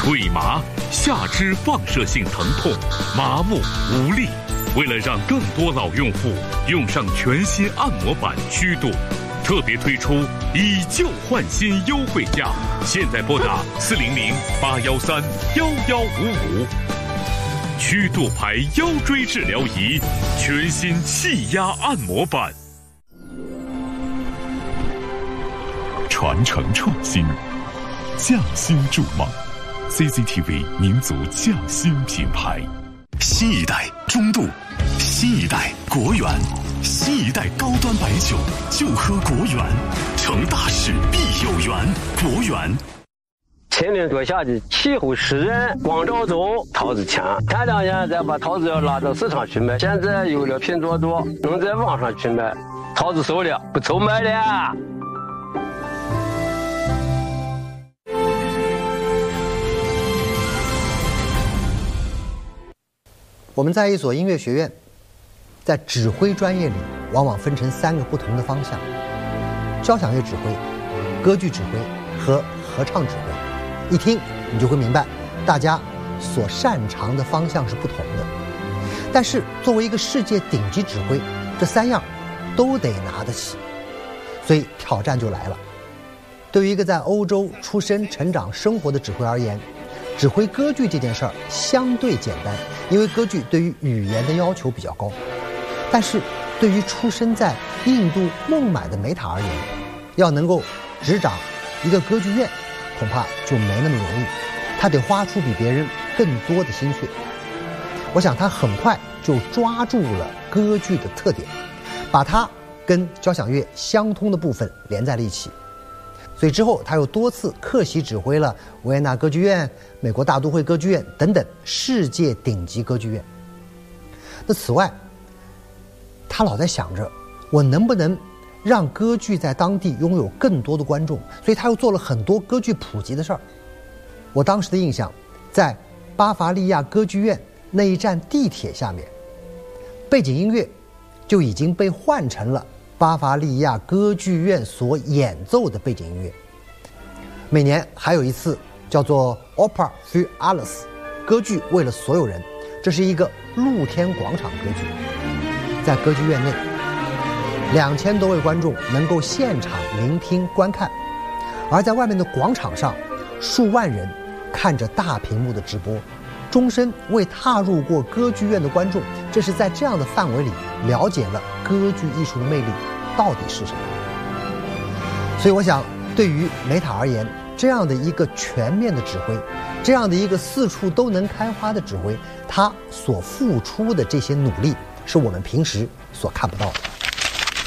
腿麻、下肢放射性疼痛、麻木无力。为了让更多老用户用上全新按摩板曲度，特别推出以旧换新优惠价，现在拨打400-813-1155。曲度牌腰椎治疗仪，全新气压按摩板。传承创新，匠心筑梦。CCTV 民族匠心品牌。新一代中度，新一代国源，新一代高端白酒就喝国源，成大事必有缘，国源。 前年多夏季，气候湿热，光照中桃子强。前2年再把桃子要拉到市场去卖，现在有了拼多多，能在网上去卖，桃子熟了，不愁卖了。 我们在一所音乐学院，在指挥专业里，往往分成3个不同的方向：交响乐指挥、歌剧指挥和合唱指挥。一听你就会明白，大家所擅长的方向是不同的。但是作为一个世界顶级指挥，这3样都得拿得起，所以挑战就来了。对于一个在欧洲出生、成长、生活的指挥而言，指挥歌剧这件事儿相对简单，因为歌剧对于语言的要求比较高。但是对于出生在印度孟买的梅塔而言，要能够执掌一个歌剧院，恐怕就没那么容易，他得花出比别人更多的心血。我想他很快就抓住了歌剧的特点，把它跟交响乐相通的部分连在了一起。所以之后他又多次客席指挥了维也纳歌剧院、美国大都会歌剧院等等世界顶级歌剧院。那此外，他老在想着我能不能让歌剧在当地拥有更多的观众，所以他又做了很多歌剧普及的事儿。我当时的印象，在巴伐利亚歌剧院那一站地铁下面，背景音乐就已经被换成了巴伐利亚歌剧院所演奏的背景音乐。每年还有一次叫做 Opera für alles， 歌剧为了所有人，这是一个露天广场歌剧。在歌剧院内，2000多位观众能够现场聆听观看，而在外面的广场上，数万人看着大屏幕的直播。终身未踏入过歌剧院的观众，这是在这样的范围里了解了歌剧艺术的魅力到底是什么。所以我想，对于梅塔而言，这样的一个全面的指挥，这样的一个四处都能开花的指挥，他所付出的这些努力，是我们平时所看不到的。